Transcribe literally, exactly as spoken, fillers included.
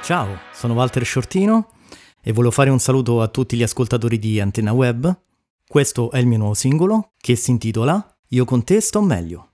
Ciao, sono Walter Shortino e volevo fare un saluto a tutti gli ascoltatori di Antenna Web. Questo è il mio nuovo singolo che si intitola Io con te sto meglio.